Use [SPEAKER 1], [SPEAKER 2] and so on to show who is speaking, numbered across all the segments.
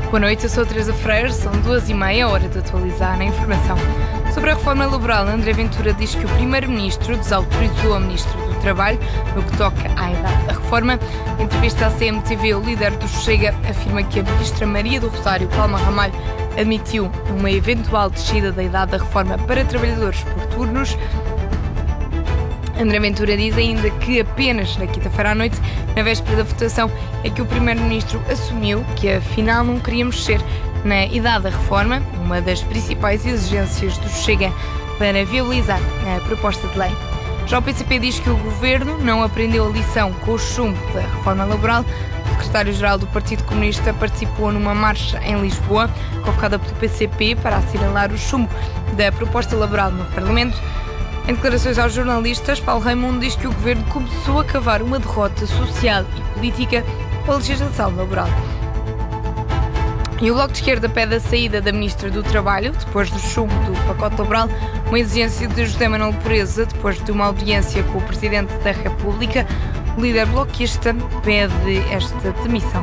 [SPEAKER 1] Boa noite, eu sou a Teresa Freire, são 2h30, hora de atualizar a informação. Sobre a reforma laboral, André Ventura diz que o Primeiro-Ministro desautorizou a Ministra do Trabalho no que toca à idade da reforma. Em entrevista à CMTV, o líder do Chega afirma que a Ministra Maria do Rosário Palma Ramalho admitiu uma eventual descida da idade da reforma para trabalhadores por turnos. André Ventura diz ainda que apenas na quinta-feira à noite, na véspera da votação, é que o Primeiro-Ministro assumiu que afinal não queria mexer na idade da reforma, uma das principais exigências do Chega para viabilizar a proposta de lei. Já o PCP diz que o Governo não aprendeu a lição com o chumbo da reforma laboral. O secretário-geral do Partido Comunista participou numa marcha em Lisboa, convocada pelo PCP para assinalar o chumbo da proposta laboral no Parlamento. Em declarações aos jornalistas, Paulo Raimundo diz que o Governo começou a cavar uma derrota social e política pela legislação laboral. E o Bloco de Esquerda pede a saída da Ministra do Trabalho, depois do chumbo do pacote laboral, uma exigência de José Manuel Pureza, depois de uma audiência com o Presidente da República. O líder bloquista pede esta demissão.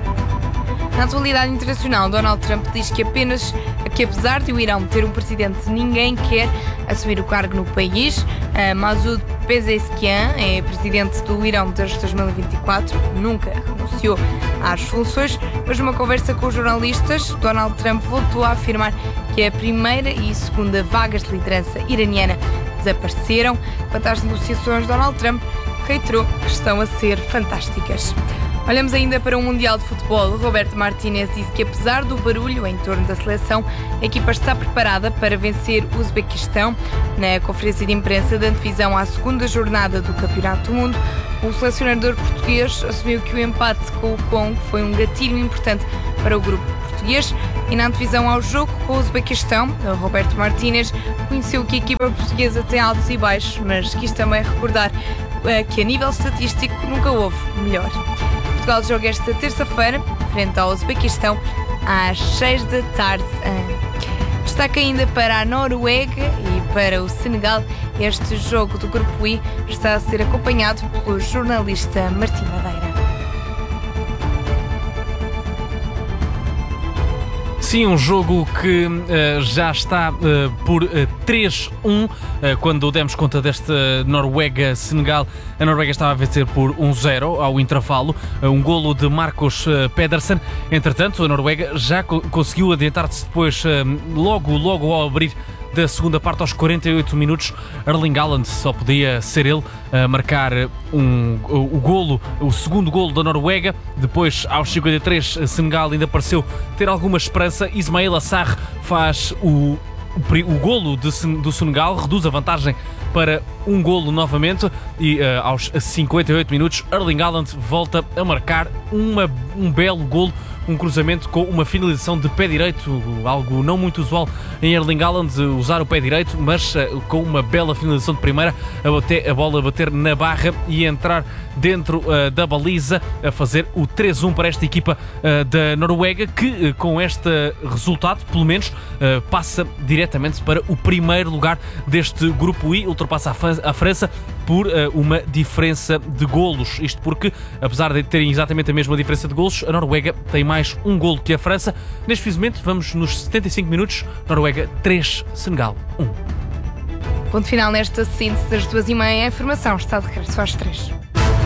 [SPEAKER 1] Na atualidade internacional, Donald Trump diz que apesar de o Irão ter um presidente, ninguém quer assumir o cargo no país. Masoud Pezeshkian é presidente do Irão desde 2024, nunca renunciou às funções, mas numa conversa com os jornalistas, Donald Trump voltou a afirmar que a primeira e segunda vagas de liderança iraniana desapareceram. Quanto às negociações, Donald Trump reiterou que estão a ser fantásticas. Olhamos ainda para o Mundial de Futebol. Roberto Martínez disse que, apesar do barulho em torno da seleção, a equipa está preparada para vencer o Uzbequistão. Na conferência de imprensa da antevisão à segunda jornada do Campeonato do Mundo, o selecionador português assumiu que o empate com o Congo foi um gatilho importante para o grupo português. E na antevisão ao jogo com o Uzbequistão, Roberto Martínez reconheceu que a equipa portuguesa tem altos e baixos, mas quis também recordar que, a nível estatístico, nunca houve melhor. Portugal joga esta terça-feira, frente ao Uzbequistão, às 6 da tarde. Destaca ainda para a Noruega e para o Senegal. Este jogo do Grupo I está a ser acompanhado pelo jornalista Martim Madeira.
[SPEAKER 2] Sim, um jogo que já está por 3-1. Quando demos conta desta Noruega-Senegal, a Noruega estava a vencer por 1-0 ao intervalo. Um golo de Marcus Pedersen. Entretanto, a Noruega já conseguiu adiantar-se depois, logo ao abrir da segunda parte, aos 48 minutos. Erling Haaland só podia ser ele a marcar o segundo golo da Noruega. Depois, aos 53, Senegal ainda pareceu ter alguma esperança. Ismail Assar faz o golo do Senegal, reduz a vantagem para um golo novamente e aos 58 minutos Erling Haaland volta a marcar um belo golo, um cruzamento com uma finalização de pé direito, algo não muito usual em Erling Haaland, usar o pé direito, mas com uma bela finalização de primeira, a bola a bater na barra e entrar dentro da baliza, a fazer o 3-1 para esta equipa da Noruega, que com este resultado, pelo menos, passa diretamente para o primeiro lugar deste grupo I, ultrapassa a França por uma diferença de golos. Isto porque, apesar de terem exatamente a mesma diferença de golos, a Noruega tem mais um golo que a França. Neste preciso momento, vamos nos 75 minutos. Noruega 3, Senegal 1.
[SPEAKER 1] Ponto final nesta síntese das 2h30. A informação está de regresso às 3.